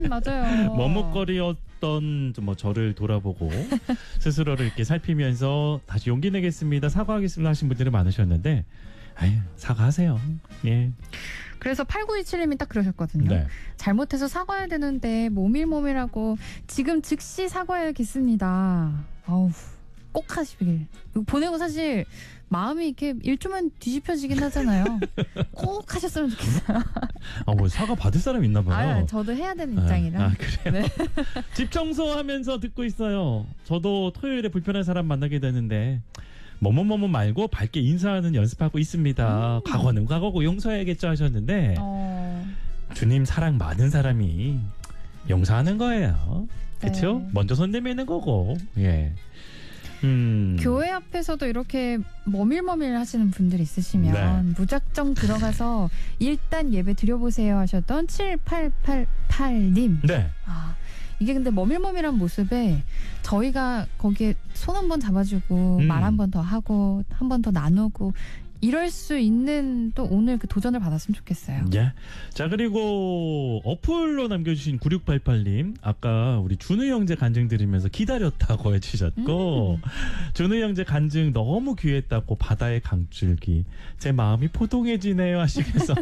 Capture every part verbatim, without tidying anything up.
맞아요. 머뭇거리었던 뭐 저를 돌아보고 스스로를 이렇게 살피면서 다시 용기 내겠습니다, 사과하겠습니다 하신 분들이 많으셨는데, 아유, 사과하세요. 예. 그래서 팔구이칠님이 딱 그러셨거든요. 네. 잘못해서 사과해야 되는데 모밀모밀하고 지금 즉시 사과해야겠습니다. 어우, 꼭 하시길. 이거 보내고 사실 마음이 이렇게 일주만 뒤집혀지긴 하잖아요. 꼭 하셨으면 좋겠어요. 아, 뭐 사과 받을 사람 있나 봐요. 아, 저도 해야 되는 입장이라. 아, 아 그래요? 네. 집 청소하면서 듣고 있어요. 저도 토요일에 불편한 사람 만나게 되는데 뭐뭐뭐뭐 말고 밝게 인사하는 연습하고 있습니다. 음. 과거는 과거고 용서해야겠죠 하셨는데 어... 주님 사랑 많은 사람이 용서하는 거예요. 그렇죠? 네. 먼저 손 내미는 거고. 예. 음. 교회 앞에서도 이렇게 머밀머밀 하시는 분들이 있으시면 네. 무작정 들어가서 일단 예배 드려보세요 하셨던 칠팔팔팔님. 네. 아, 이게 근데 머밀머밀한 모습에 저희가 거기에 손 한 번 잡아주고 음. 말 한 번 더 하고 한 번 더 나누고 이럴 수 있는 또 오늘 그 도전을 받았으면 좋겠어요. 예. 자, 그리고 어플로 남겨주신 구육팔팔님, 아까 우리 준우 형제 간증 들으면서 기다렸다고 해주셨고, 음. 준우 형제 간증 너무 귀했다고 바다의 강줄기, 제 마음이 포동해지네요 하시면서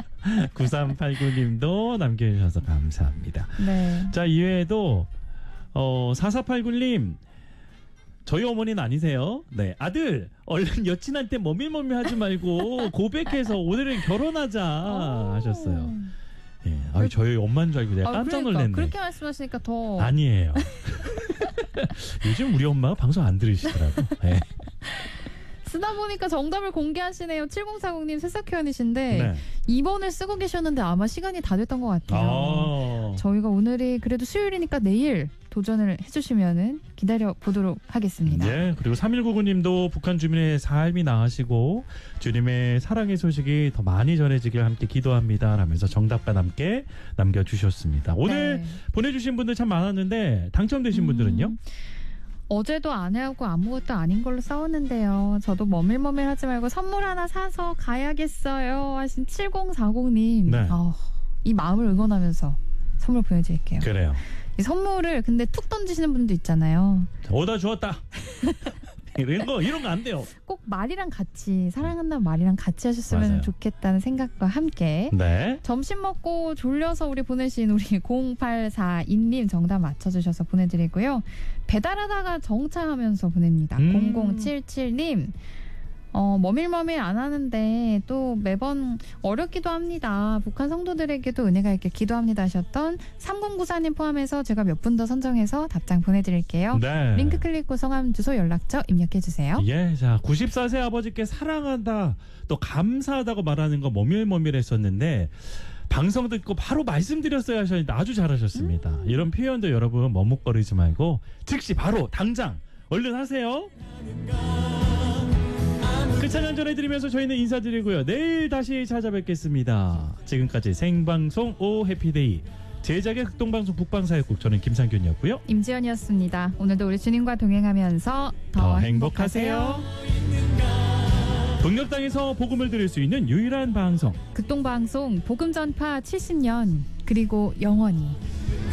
구삼팔구님도 남겨주셔서 감사합니다. 네. 자, 이외에도 어, 사사팔구님, 저희 어머니는 아니세요? 네. 아들, 얼른 여친한테 머밀머밀 하지 말고 고백해서 오늘은 결혼하자 하셨어요. 예. 아, 저희 엄마인 줄 알고 내가 아, 깜짝 그러니까, 놀랐네. 그렇게 말씀하시니까 더. 아니에요. 요즘 우리 엄마가 방송 안 들으시더라고. 네. 쓰다 보니까 정답을 공개하시네요. 칠공사공님 새싹회원이신데 네. 이 번을 쓰고 계셨는데 아마 시간이 다 됐던 것 같아요. 아. 저희가 오늘이 그래도 수요일이니까 내일 도전을 해주시면은 기다려 보도록 하겠습니다. 네. 그리고 삼일구구님도 북한 주민의 삶이 나으시고 주님의 사랑의 소식이 더 많이 전해지길 함께 기도합니다 라면서 정답과 함께 남겨주셨습니다. 오늘 네. 보내주신 분들 참 많았는데 당첨되신 음. 분들은요? 어제도 아내하고 아무것도 아닌 걸로 싸웠는데요. 저도 머밀머밀 하지 말고 선물 하나 사서 가야겠어요 하신 칠공사공님. 네. 어, 이 마음을 응원하면서 선물 보내드릴게요. 그래요. 이 선물을 근데 툭 던지시는 분도 있잖아요. 오다 주었다. 이런 거 이런 거 안 돼요. 꼭 말이랑 같이 사랑한다는 말이랑 같이 하셨으면 맞아요. 좋겠다는 생각과 함께 네. 점심 먹고 졸려서 우리 보내신 우리 공팔사이님 정답 맞춰주셔서 보내드리고요. 배달하다가 정차하면서 보냅니다. 음. 공공칠칠님 어, 머밀머밀 안 하는데 또 매번 어렵기도 합니다. 북한 성도들에게도 은혜가 있게 기도합니다 하셨던 삼공구사님 포함해서 제가 몇 분 더 선정해서 답장 보내드릴게요. 네. 링크 클릭 후 성함, 주소, 연락처 입력해주세요. 예, 자, 구십사 세 아버지께 사랑한다, 또 감사하다고 말하는 거 머밀머밀했었는데 방송 듣고 바로 말씀드렸어야 하셨는데 아주 잘하셨습니다. 음. 이런 표현도 여러분 머뭇거리지 말고 즉시 바로 당장 얼른 하세요. 그 찬양 전해드리면서 저희는 인사드리고요. 내일 다시 찾아뵙겠습니다. 지금까지 생방송 오 해피데이 제작의 극동방송 북방사역국, 저는 김상균이었고요. 임지연이었습니다. 오늘도 우리 주님과 동행하면서 더, 더 행복하세요. 행복하세요. 북녘 땅에서 복음을 들을 수 있는 유일한 방송, 극동방송 복음 전파 칠십 년 그리고 영원히.